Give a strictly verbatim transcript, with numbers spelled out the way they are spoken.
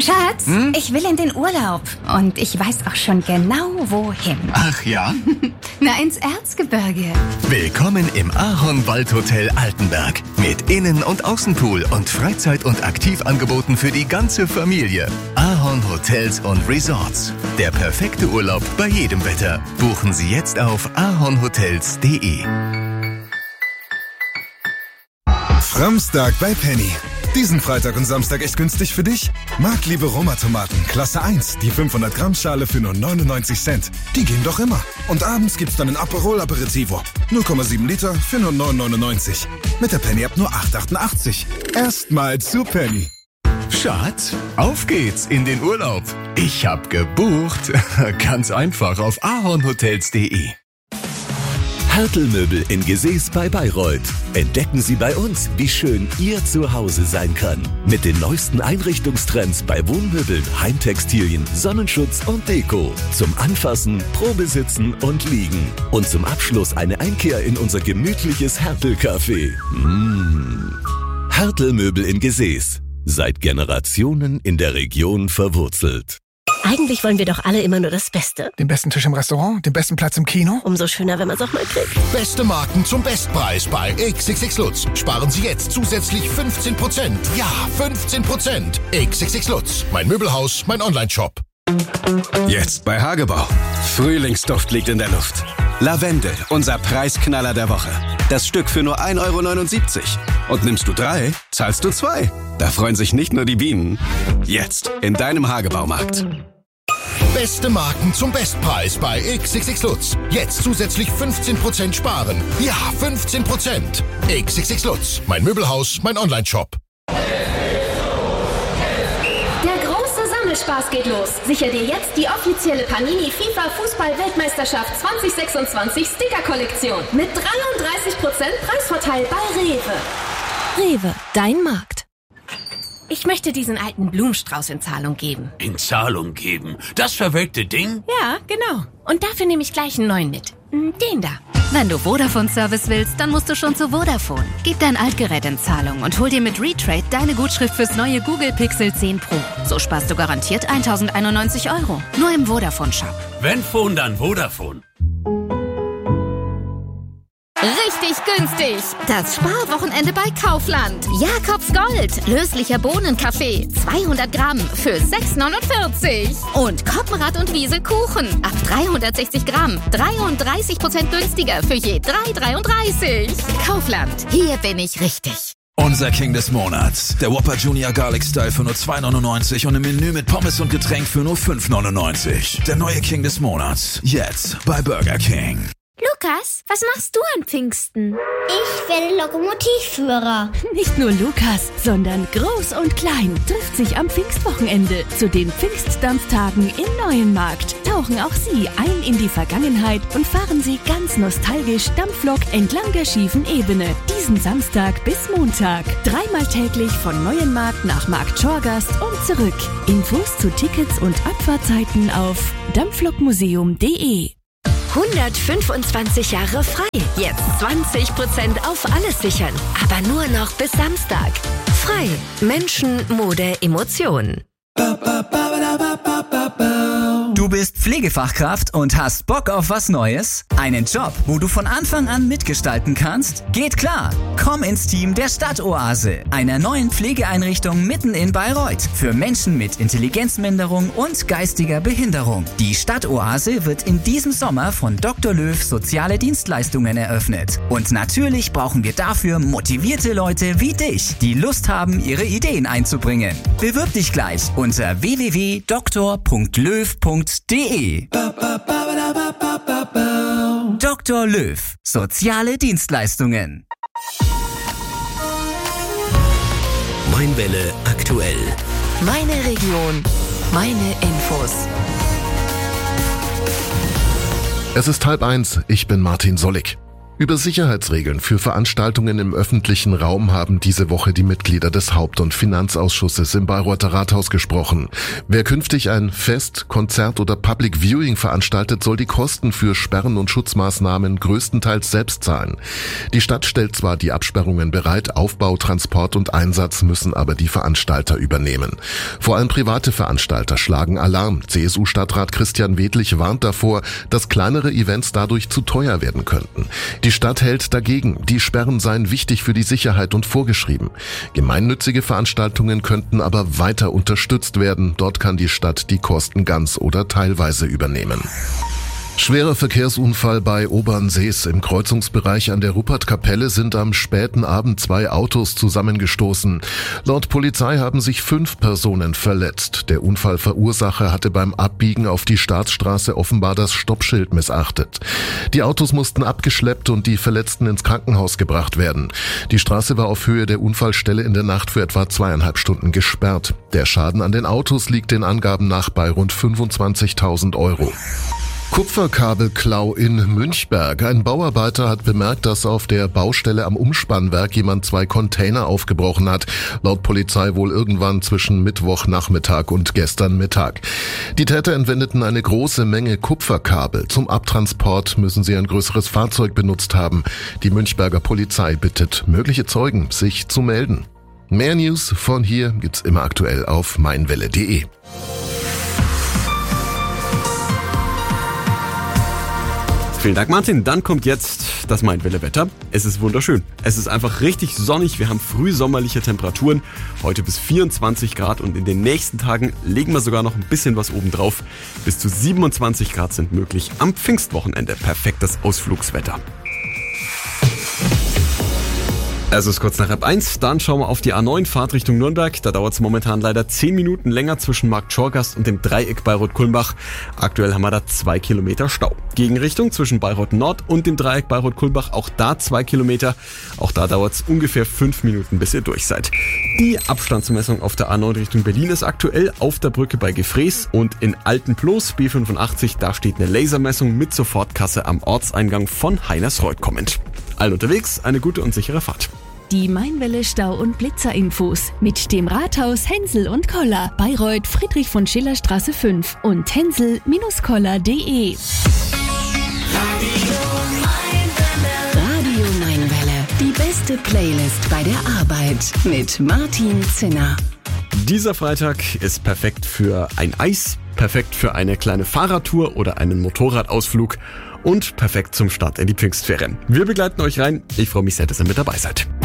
Schatz, Hm? ich will in den Urlaub. Und ich weiß auch schon genau, wohin. Ach ja? Na, ins Erzgebirge. Willkommen im Ahornwaldhotel Altenberg. Mit Innen- und Außenpool und Freizeit- und Aktivangeboten für die ganze Familie. Ahorn Hotels und Resorts. Der perfekte Urlaub bei jedem Wetter. Buchen Sie jetzt auf ahornhotels punkt de. Framstag bei Penny. Diesen Freitag und Samstag echt günstig für dich? Marktliebe Roma-Tomaten, Klasse eins, die fünfhundert Gramm Schale für nur neunundneunzig Cent. Die gehen doch immer. Und abends gibt's dann ein Aperol Aperitivo. null Komma sieben Liter für nur neun neunundneunzig. Mit der Penny ab nur acht achtundachtzig. Erstmal zu Penny. Schatz, auf geht's in den Urlaub. Ich hab gebucht. Ganz einfach auf ahornhotels punkt de. Hertel-Möbel in Gesäß bei Bayreuth. Entdecken Sie bei uns, wie schön Ihr Zuhause sein kann. Mit den neuesten Einrichtungstrends bei Wohnmöbeln, Heimtextilien, Sonnenschutz und Deko. Zum Anfassen, Probesitzen und Liegen. Und zum Abschluss eine Einkehr in unser gemütliches Hertel-Café. Mmh. Hertel-Möbel in Gesäß. Seit Generationen in der Region verwurzelt. Eigentlich wollen wir doch alle immer nur das Beste. Den besten Tisch im Restaurant, den besten Platz im Kino. Umso schöner, wenn man es auch mal kriegt. Beste Marken zum Bestpreis bei X X X Lutz. Sparen Sie jetzt zusätzlich fünfzehn Prozent. Ja, fünfzehn Prozent. X X X Lutz. Mein Möbelhaus, mein Online-Shop. Jetzt bei Hagebau. Frühlingsduft liegt in der Luft. Lavendel, unser Preisknaller der Woche. Das Stück für nur ein Euro neunundsiebzig. Und nimmst du drei, zahlst du zwei. Da freuen sich nicht nur die Bienen. Jetzt in deinem Hagebaumarkt. Beste Marken zum Bestpreis bei X X X Lutz. Jetzt zusätzlich fünfzehn Prozent sparen. Ja, fünfzehn Prozent. X X X Lutz. Mein Möbelhaus, mein Online-Shop. Der große Sammelspaß geht los. Sicher dir jetzt die offizielle Panini FIFA Fußball-Weltmeisterschaft zwanzig sechsundzwanzig Sticker-Kollektion. Mit dreiunddreißig Prozent Preisvorteil bei Rewe. Rewe, dein Markt. Ich möchte diesen alten Blumenstrauß in Zahlung geben. In Zahlung geben? Das verwelkte Ding? Ja, genau. Und dafür nehme ich gleich einen neuen mit. Den da. Wenn du Vodafone-Service willst, dann musst du schon zu Vodafone. Gib dein Altgerät in Zahlung und hol dir mit Retrade deine Gutschrift fürs neue Google Pixel zehn Pro. So sparst du garantiert tausendeinundneunzig Euro. Nur im Vodafone-Shop. Wenn Phone, dann Vodafone. Richtig günstig. Das Sparwochenende bei Kaufland. Jakobs Gold. Löslicher Bohnenkaffee. zweihundert Gramm für sechs neunundvierzig. Und Koppenrad und Wiese Kuchen. Ab dreihundertsechzig Gramm. dreiunddreißig Prozent günstiger für je drei dreiunddreißig. Kaufland. Hier bin ich richtig. Unser King des Monats. Der Whopper Junior Garlic Style für nur zwei neunundneunzig und im Menü mit Pommes und Getränk für nur fünf neunundneunzig. Der neue King des Monats. Jetzt bei Burger King. Lukas, was machst du an Pfingsten? Ich werde Lokomotivführer. Nicht nur Lukas, sondern Groß und Klein trifft sich am Pfingstwochenende zu den Pfingstdampftagen in Neuenmarkt. Tauchen auch Sie ein in die Vergangenheit und fahren Sie ganz nostalgisch Dampflok entlang der schiefen Ebene. Diesen Samstag bis Montag. Dreimal täglich von Neuenmarkt nach Markt Schorgast und zurück. Infos zu Tickets und Abfahrtzeiten auf dampflokmuseum punkt de. hundertfünfundzwanzig Jahre frei. Jetzt zwanzig Prozent auf alles sichern. Aber nur noch bis Samstag. Frei. Menschen, Mode, Emotionen. Du bist Pflegefachkraft und hast Bock auf was Neues? Einen Job, wo du von Anfang an mitgestalten kannst? Geht klar! Komm ins Team der Stadtoase, einer neuen Pflegeeinrichtung mitten in Bayreuth für Menschen mit Intelligenzminderung und geistiger Behinderung. Die Stadtoase wird in diesem Sommer von Doktor Löw Soziale Dienstleistungen eröffnet. Und natürlich brauchen wir dafür motivierte Leute wie dich, die Lust haben, ihre Ideen einzubringen. Bewirb dich gleich unter w w w punkt doktor punkt löw punkt de. Doktor Löw. Soziale Dienstleistungen. Mainwelle aktuell. Meine Region. Meine Infos. Es ist halb eins, ich bin Martin Sollig. Über Sicherheitsregeln für Veranstaltungen im öffentlichen Raum haben diese Woche die Mitglieder des Haupt- und Finanzausschusses im Bayreuther Rathaus gesprochen. Wer künftig ein Fest, Konzert oder Public Viewing veranstaltet, soll die Kosten für Sperren und Schutzmaßnahmen größtenteils selbst zahlen. Die Stadt stellt zwar die Absperrungen bereit, Aufbau, Transport und Einsatz müssen aber die Veranstalter übernehmen. Vor allem private Veranstalter schlagen Alarm. C S U-Stadtrat Christian Wedlich warnt davor, dass kleinere Events dadurch zu teuer werden könnten. Die Stadt hält dagegen, die Sperren seien wichtig für die Sicherheit und vorgeschrieben. Gemeinnützige Veranstaltungen könnten aber weiter unterstützt werden. Dort kann die Stadt die Kosten ganz oder teilweise übernehmen. Schwerer Verkehrsunfall bei Obernsees. Im Kreuzungsbereich an der Ruppertkapelle sind am späten Abend zwei Autos zusammengestoßen. Laut Polizei haben sich fünf Personen verletzt. Der Unfallverursacher hatte beim Abbiegen auf die Staatsstraße offenbar das Stoppschild missachtet. Die Autos mussten abgeschleppt und die Verletzten ins Krankenhaus gebracht werden. Die Straße war auf Höhe der Unfallstelle in der Nacht für etwa zweieinhalb Stunden gesperrt. Der Schaden an den Autos liegt den Angaben nach bei rund fünfundzwanzigtausend Euro. Kupferkabelklau in Münchberg. Ein Bauarbeiter hat bemerkt, dass auf der Baustelle am Umspannwerk jemand zwei Container aufgebrochen hat. Laut Polizei wohl irgendwann zwischen Mittwochnachmittag und gestern Mittag. Die Täter entwendeten eine große Menge Kupferkabel. Zum Abtransport müssen sie ein größeres Fahrzeug benutzt haben. Die Münchberger Polizei bittet mögliche Zeugen, sich zu melden. Mehr News von hier gibt's immer aktuell auf meinwelle punkt de. Vielen Dank, Martin. Dann kommt jetzt das Meinwelle-Wetter. Es ist wunderschön. Es ist einfach richtig sonnig. Wir haben frühsommerliche Temperaturen. Heute bis vierundzwanzig Grad und in den nächsten Tagen legen wir sogar noch ein bisschen was oben drauf. Bis zu siebenundzwanzig Grad sind möglich am Pfingstwochenende. Perfektes Ausflugswetter. Es ist kurz nach halb eins, dann schauen wir auf die A neun Fahrt Richtung Nürnberg. Da dauert es momentan leider zehn Minuten länger zwischen Markt Schorgast und dem Dreieck Bayreuth-Kulmbach. Aktuell haben wir da zwei Kilometer Stau. Gegenrichtung zwischen Bayreuth Nord und dem Dreieck Bayreuth-Kulmbach, auch da zwei Kilometer. Auch da dauert es ungefähr fünf Minuten, bis ihr durch seid. Die Abstandsmessung auf der A neun Richtung Berlin ist aktuell auf der Brücke bei Gefrees und in Altenploß B fünfundachtzig, da steht eine Lasermessung mit Sofortkasse am Ortseingang von Heinersreuth kommend. Allen unterwegs, eine gute und sichere Fahrt. Die Meinwelle Stau- und Blitzerinfos mit dem Rathaus Hensel und Koller, Bayreuth Friedrich von Schiller Straße fünf und hensel Bindestrich koller punkt de. Radio Meinwelle. Die beste Playlist bei der Arbeit mit Martin Zinner. Dieser Freitag ist perfekt für ein Eis, perfekt für eine kleine Fahrradtour oder einen Motorradausflug und perfekt zum Start in die Pfingstferien. Wir begleiten euch rein. Ich freue mich sehr, dass ihr mit dabei seid.